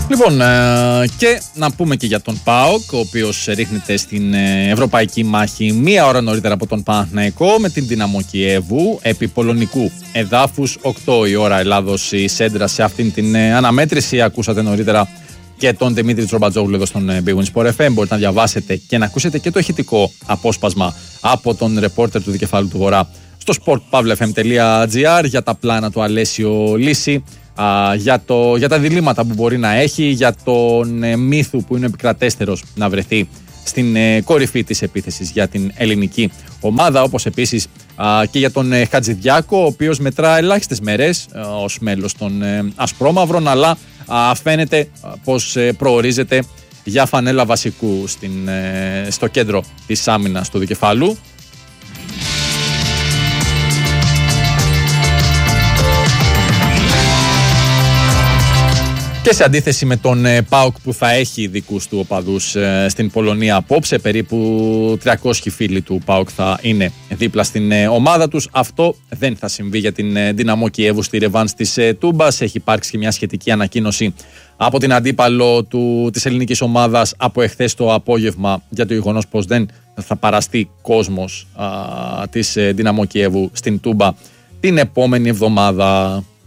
Λοιπόν, και να πούμε και για τον ΠΑΟΚ, ο οποίος ρίχνεται στην ευρωπαϊκή μάχη μία ώρα νωρίτερα από τον Παναθηναϊκό με την Δυναμό Κιέβου επί πολωνικού εδάφους. 8 η ώρα Ελλάδος η σέντρα σε αυτήν την αναμέτρηση. Ακούσατε νωρίτερα και τον Δημήτρη Τσρομπατζόγλου εδώ στον Big Win Sport FM. Μπορείτε να διαβάσετε και να ακούσετε και το ηχητικό απόσπασμα από τον ρεπόρτερ του Δικεφάλου του Βορρά στο sportpavlefm.gr για τα πλάνα του Αλέσιο Λύση, για τα διλήμματα που μπορεί να έχει, για τον μύθου που είναι επικρατέστερος να βρεθεί στην κορυφή της επίθεσης για την ελληνική ομάδα, όπως επίσης και για τον Χατζηδιάκο, ο οποίος μετρά ελάχιστες μέρες ως μέλος των Ασπρόμαυρων, αλλά φαίνεται πως προορίζεται για φανέλα βασικού στο κέντρο της άμυνας του Δικεφάλου. Και σε αντίθεση με τον ΠΑΟΚ που θα έχει δικούς του οπαδούς στην Πολωνία απόψε, περίπου 300 φίλοι του ΠΑΟΚ θα είναι δίπλα στην ομάδα τους. Αυτό δεν θα συμβεί για την Δυναμό Κιέβου στη ρεβάνς της Τούμπας. Έχει υπάρξει και μια σχετική ανακοίνωση από την αντίπαλο της ελληνικής ομάδας από εχθές το απόγευμα για το γεγονός πως δεν θα παραστεί κόσμος της Δυναμό Κιέβου στην Τούμπα την επόμενη εβδομάδα.